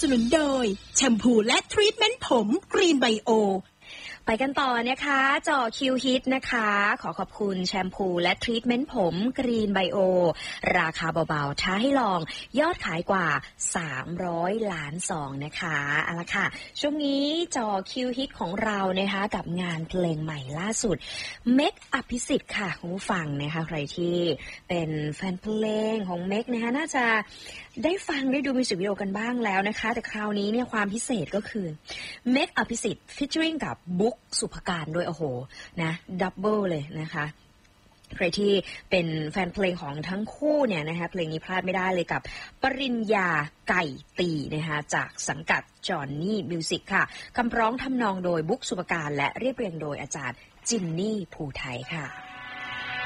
สนุนโดยแชมพูและทรีทเมนต์ผมกรีนไบโอไปกันต่อนะคะจ่อคิวฮิตนะคะขอขอบคุณแชมพูและทรีทเมนต์ผมกรีนไบโอราคาเบาๆท้าให้ลองยอดขายกว่า300 ล้านซองนะคะเอาละค่ะช่วงนี้จ่อคิวฮิตของเรานะคะกับงานเพลงใหม่ล่าสุดเมกอภิสิทธิ์ค่ะคุณผู้ฟังนะคะใครที่เป็นแฟนเพลงของเมกนะคะน่าจะได้ฟังได้ดูมิวสิกวิดีโอกันบ้างแล้วนะคะแต่คราวนี้เนี่ยความพิเศษก็คือเมกอภิสิทธิ์ฟีเจอริ่งกับบุ๊กสุภการด้วยโอ้โหนะดับเบิลเลยนะคะใครที่เป็นแฟนเพลงของทั้งคู่เนี่ยนะคะเพลงนี้พลาดไม่ได้เลยกับปริญญาไก่ตีนะคะจากสังกัดจอห์นนี่มิวสิกค่ะคำร้องทำนองโดยบุ๊กสุภการและเรียบเรียงโดยอาจารย์จินนี่ภูไทยค่ะ